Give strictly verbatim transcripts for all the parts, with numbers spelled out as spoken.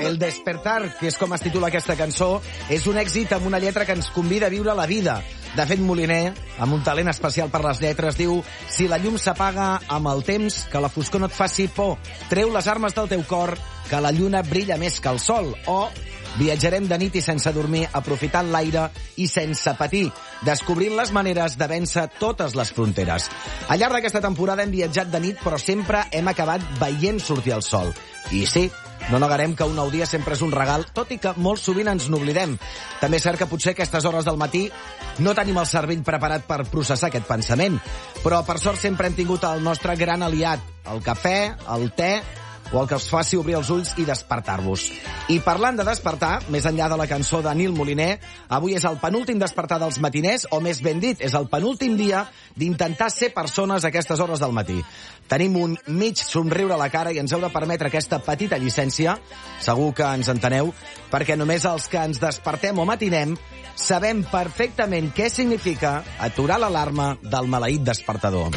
El despertar, que és com es titula aquesta cançó, és un èxit amb una lletra que ens convida a viure la vida. De fet, Moliner, amb un talent especial per les lletres, diu: si la llum s'apaga amb el temps, que la foscor no et faci por. Treu les armes del teu cor, que la lluna brilla més que el sol. O viatjarem de nit i sense dormir, aprofitant l'aire i sense patir, descobrint les maneres de vèncer totes les fronteres. Al llarg d'aquesta temporada hem viatjat de nit, però sempre hem acabat veient sortir el sol. I sí, no negarem que un nou dia sempre és un regal, tot i que molt sovint ens n'oblidem. També és cert que potser a aquestes hores del matí no tenim el cervell preparat per processar aquest pensament, però per sort sempre hem tingut el nostre gran aliat, el cafè, el te o el que us faci obrir els ulls i despertar-vos. I parlant de despertar, més enllà de la cançó de Nil Moliner, avui és el penúltim despertar dels matiners, o més ben dit, és el penúltim dia d'intentar ser persones a aquestes hores del matí. Tenim un mig somriure a la cara i ens heu de permetre aquesta petita llicència, segur que ens enteneu, perquè només els que ens despertem o matinem sabem perfectament què significa aturar l'alarma del maleït despertador.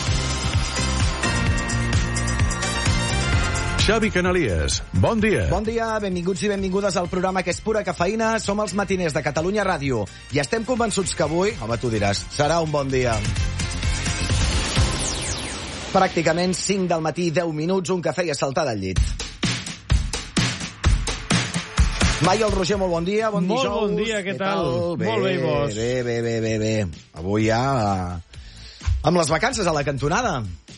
Xavi Canalies, bon dia. Bon dia, benvinguts i benvingudes al programa que és pura cafeïna. Som els matiners de Catalunya Ràdio i estem convençuts que avui, home, tu diràs, serà un bon dia. Pràcticament cinc del matí, deu minuts, un cafè i a saltar del llit. Maio, el Roger, molt bon dia, bon molt dijous. Molt bon dia, què tal? Bé, molt bé, i vos? Bé, bé, bé, bé, bé. Avui ja amb les vacances a la cantonada.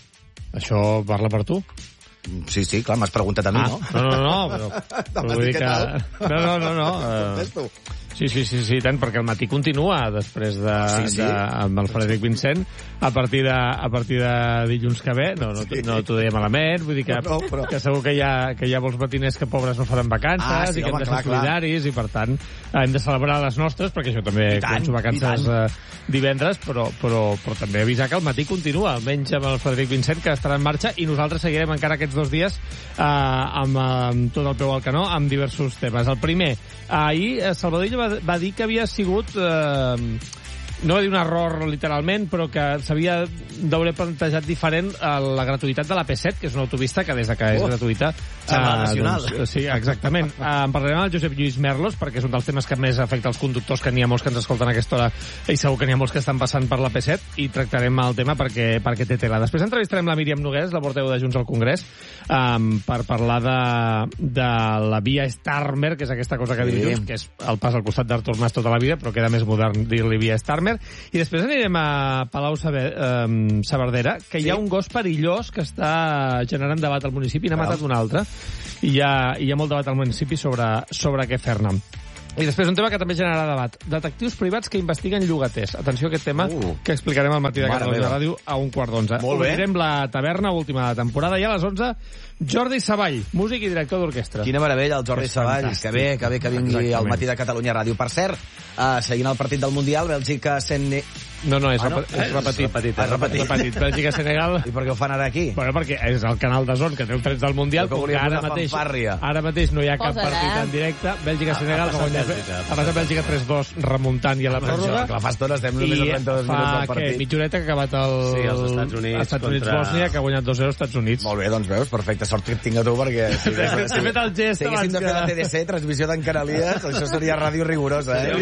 Això parla per tu? Sí, sí, clar, m'has preguntat a mi, ah, no? No, no, no, però... però vull dir que... No, no, no, no. Uh... Sí, sí, sí, sí, tant, perquè el matí continua després de, sí, sí. de amb el Frederic Vincent a partir de a partir de dilluns que ve. No, no, no t'ho deia malament, vull dir que, no, no, però... que segur que hi ha que hi ha molts matiners que pobres no faran vacances ah, sí, i que home, hem de ser solidaris i per tant hem de celebrar les nostres, perquè això també començo vacances uh, divendres, però, però, però també avisar que el matí continua, almenys amb el Frederic Vincent, que estarà en marxa, i nosaltres seguirem encara aquests dos dies uh, amb, amb tot el peu al canó, amb diversos temes. El primer, ahir Salvador Illa va, va dir que havia sigut... Eh, no va dir un error literalment, però que s'havia d'haver plantejat diferent a la gratuïtat de la P set, que és una autopista que des de que és oh, gratuïta... Sembla eh, nacional. Doncs, sí, exactament. eh, en parlarem amb el Josep Lluís Merlos, perquè és un dels temes que més afecta els conductors, que n'hi ha molts que ens escolten a aquesta hora, i segur que n'hi ha molts que estan passant per la P set, i tractarem el tema perquè, perquè té tela. Després entrevistarem la Míriam Nogués, la portaveu de Junts al Congrés, um, per parlar de, de la via Starmer, que és aquesta cosa que sí. diu Junts, que és el pas al costat d'Artur Mas tota la vida, però queda més modern dir-li via Starmer. I després anirem a Palau Saverdera, que sí. hi ha un gos perillós que està generant debat al municipi, n'ha matat un altre, i hi ha, hi ha molt debat al municipi sobre, sobre què fer-ne. I després un tema que també generarà debat. Detectius privats que investiguen llogaters. Atenció a aquest tema, uh. que explicarem al matí de Catalunya Ràdio a un quart d'onze. Obrirem la taverna, última de temporada, i a les onze, Jordi Savall, músic i director d'orquestra. Quina meravella, el Jordi Savall. Que bé, que bé que vingui Exactament. al matí de Catalunya Ràdio. Per cert, uh, seguint el partit del Mundial, Bèlgica... Sen... No, no, és, ah, no? Rep és repetit. repetit, és repetit. repetit. Bèlgica-Senegal... I per què ho fan ara aquí? Bueno, perquè és el canal de Zon que treu trets del Mundial, que, que ara mateix, ara mateix no hi ha cap Posa partit en directe. Bèlgica-Senegal, ah, ha passat Bèlgica tres dos remuntant i a la pròrroga. Clar, fa estona estem només a trenta-dos minuts del partit. I fa, mitja horeta que ha acabat el... Sí, els Estats Units, Estats Units contra... Bòsnia, que ha guanyat dos zero als Estats Units. Molt bé, doncs veus, perfecte. Sort que et tinc a tu, perquè... Si he fet el gest si haguéssim de fer la T D C, transmissió d'en Canalies, això seria ràdio rigorosa, eh?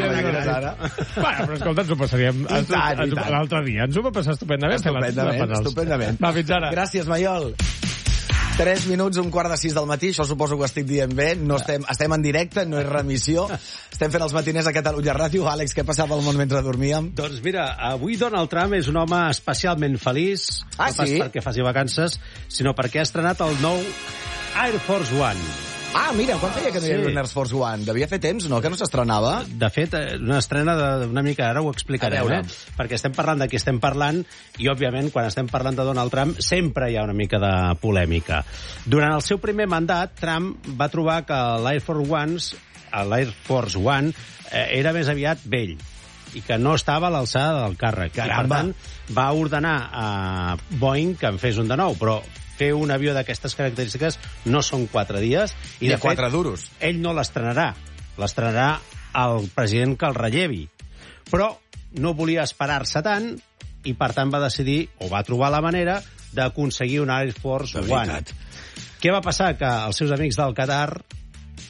Bueno, però escolta, ens ho passaríem l'altre dia. Ens ho va passar estupendament. Estupendament, estupendament. Va, fins ara. Gràcies, Maiol. Tres minuts, un quart de sis del matí, això suposo que ho estic dient bé, no estem, estem en directe, no és remissió, estem fent els matiners a Catalunya Ràdio. Àlex, què passava al món mentre dormíem? Doncs mira, avui Donald Trump és un home especialment feliç, ah, no pas sí? perquè faci vacances, sinó perquè ha estrenat el nou Air Force One. Ah, mira, quan feia que no hi havia sí. un Air Force One? Devia fer temps, no?, que no s'estrenava. De fet, una estrena d'una mica, ara ho explicarem, eh? Perquè estem parlant de qui estem parlant, i, òbviament, quan estem parlant de Donald Trump, sempre hi ha una mica de polèmica. Durant el seu primer mandat, Trump va trobar que l'Air Force One, l'Air Force One eh, era més aviat vell, i que no estava a l'alçada del càrrec. Caramba. I, per tant, va ordenar a Boeing que en fes un de nou, però fer un avió d'aquestes característiques no són quatre dies. I de, de quatre fet, duros. Ell no l'estrenarà. L'estrenarà el president que el rellevi. Però no volia esperar-se tant i, per tant, va decidir, o va trobar la manera, d'aconseguir un Air Force One. Què va passar? Que els seus amics del Qatar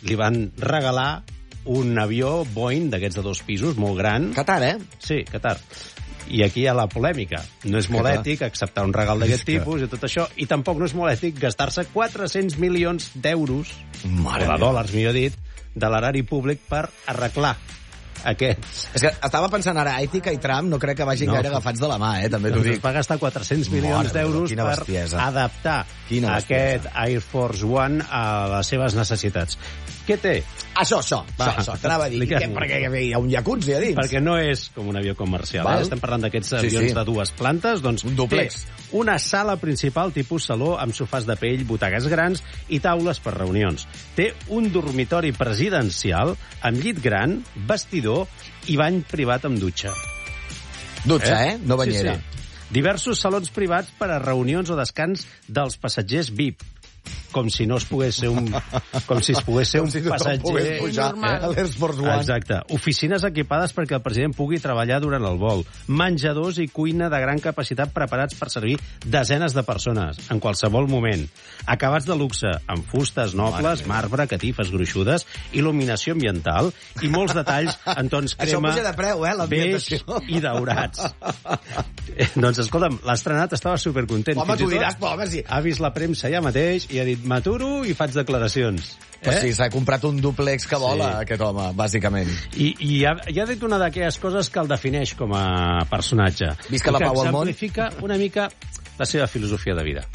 li van regalar un avió Boeing d'aquests de dos pisos, molt gran. Qatar, eh? Sí, Qatar. I aquí hi ha la polèmica. No és molt ètic acceptar un regal d'aquest tipus i tot això, i tampoc no és molt ètic gastar-se quatre-cents milions d'euros, o de dòlars, millor dit, de l'erari públic per arreglar aquests. És que estava pensant ara, ètica i Trump no crec que vagin no. gaire agafats de la mà, eh? També t'ho Doncs dic. es va gastar quatre-cents milions d'euros per bestiesa. adaptar Quina aquest Air Force One a les seves necessitats. Què té? Això, això, Va, això, això. T'anava a dir, què, perquè hi ha un jacuzzi a dins. Perquè no és com un avió comercial, Val. eh? Estem parlant d'aquests Sí, avions sí. de dues plantes, doncs Un dúplex. té una sala principal tipus saló amb sofàs de pell, butaques grans i taules per reunions. Té un dormitori presidencial amb llit gran, vestidor i bany privat amb dutxa. Dutxa, eh? No banyera. Sí, sí. Diversos salons privats per a reunions o descans dels passatgers V I P. Com si no es pogués ser un... Com si es pogués ser Com un si tothom passatger... pogués pujar normal. a l'Air Force One. Exacte. Oficines equipades perquè el president pugui treballar durant el vol. Menjadors i cuina de gran capacitat preparats per servir desenes de persones en qualsevol moment. Acabats de luxe, amb fustes nobles, marbre, catifes gruixudes, il·luminació ambiental i molts detalls en tons Això crema, puja de preu, eh, beix l'ambientació. i daurats. Eh, doncs, escolta'm, l'estrenat estava supercontent. Home, Fins i tu tot diràs, però, home, sí. Ha vist la premsa ja mateix i ha dit, m'aturo i faig declaracions. Pues Eh? sí, s'ha comprat un dúplex que vola, Sí. aquest home, bàsicament. I, i ha, i ha dit una d'aquelles coses que el defineix com a personatge. Visca I la que pau al món. exemplifica una mica la seva filosofia de vida.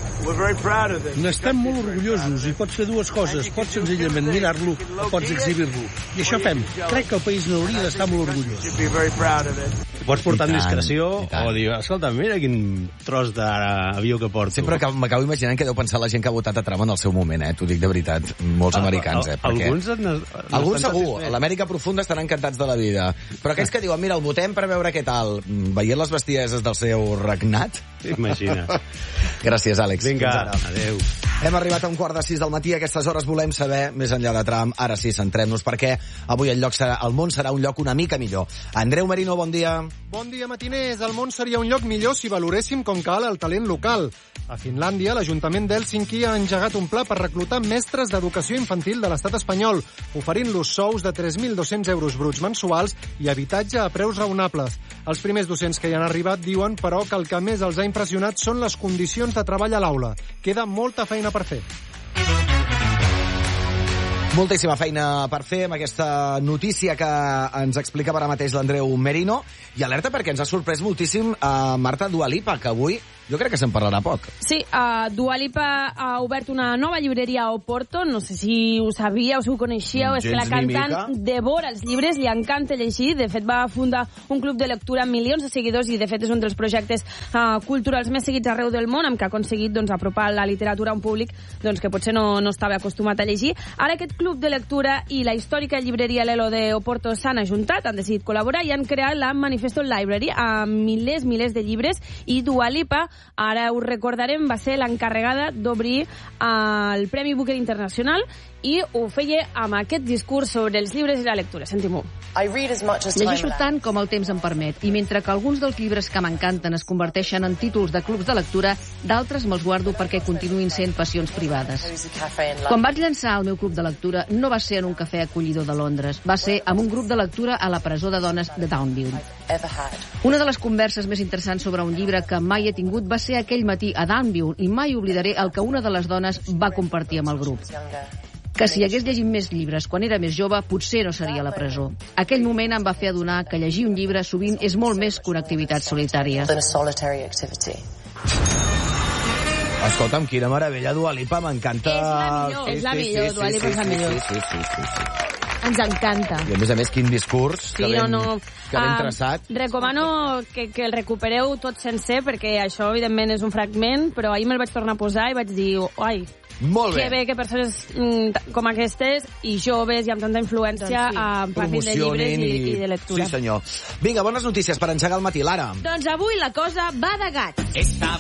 N'estem molt orgullosos i pots fer dues coses. Pots senzillament mirar-lo o pots exhibir-lo. I això fem. Crec que el país n'hauria d'estar molt orgullós. Pots portar I amb tant, discreció i tant. o dir, escolta, mira quin tros d'avió que porto. Sempre que m'acabo imaginant que deu pensar la gent que ha votat a Trump en el seu moment, eh? T'ho dic de veritat. Molts americans, eh? Perquè... Alguns, han, han Alguns pensat segur, més. a l'Amèrica profunda estan encantats de la vida. Però aquells que diuen, mira, el votem per veure què tal, veient les bestieses del seu regnat... Imagina. Gràcies, Àlex. Vinga, Fins ara. adéu. Hem arribat a un quart de sis del matí. A aquestes hores volem saber, més enllà de Trump, ara sí, centrem-nos, perquè avui el, lloc serà, el món serà un lloc una mica millor. Andreu Merino, bon dia. Bon dia, matiners. El món seria un lloc millor si valoréssim com cal el talent local. A Finlàndia, l'Ajuntament d'Hèlsinki ha engegat un pla per reclutar mestres d'educació infantil de l'estat espanyol, oferint-los sous de tres mil dos-cents euros bruts mensuals i habitatge a preus raonables. Els primers docents que hi han arribat diuen, però, que el que més els ha impressionat són les condicions de treball a l'aula. Queda molta feina per fer. Moltíssima feina per fer amb aquesta notícia que ens explicava ara mateix l'Andreu Merino. I alerta perquè ens ha sorprès moltíssim a Marta Dua Lipa, que avui jo crec que se'n parlarà poc. Sí, uh, Dua Lipa ha obert una nova llibreria a Oporto. No sé si ho sabíeu, si ho coneixíeu. Mm, és que la gens ni cantant mica. devora els llibres, li encanta llegir. De fet, va fundar un club de lectura amb milions de seguidors i, de fet, és un dels projectes uh, culturals més seguits arreu del món, amb què ha aconseguit doncs, apropar la literatura a un públic doncs, que potser no, no estava acostumat a llegir. Ara aquest club de lectura i la històrica llibreria Lelo de Oporto s'han ajuntat, han decidit col·laborar i han creat la Manifesto Library amb milers, milers de llibres, i Dua Lipa, ara us recordarem, va ser l'encarregada d'obrir el Premi Booker Internacional i ho feia amb aquest discurs sobre els llibres i la lectura. Sentim-ho. Llegeixo tant com el temps em permet, i mentre que alguns dels llibres que m'encanten es converteixen en títols de clubs de lectura, d'altres me'ls guardo perquè continuïn sent passions privades. Quan vaig llançar el meu club de lectura no va ser en un cafè acollidor de Londres, va ser amb un grup de lectura a la presó de dones de Downville. Una de les converses més interessants sobre un llibre que mai he tingut va ser aquell matí a Downville, i mai oblidaré el que una de les dones va compartir amb el grup. Que si hagués llegit més llibres quan era més jove, potser no seria a la presó. Aquell moment em va fer adonar que llegir un llibre sovint és molt més que una activitat solitària. Escolta'm, quina meravella, Dua Lipa, m'encanta... És la millor, és la millor, Dua Lipa és la millor. Sí, sí, sí, sí, sí. Ens encanta. I a més a més, quin discurs, Sí, que ben, no, no. que ben Ah, traçat. recomano que, que el recupereu tot sencer, perquè això, evidentment, és un fragment, però ahir me'l vaig tornar a posar i vaig dir, ai, Molt bé. que bé que persones mm, com aquestes i joves i amb tanta influència Doncs sí. eh, parlin de llibres i, i de lectura. Sí, senyor. Vinga, bones notícies per engegar el matí, Lara. Doncs avui la cosa va de gats.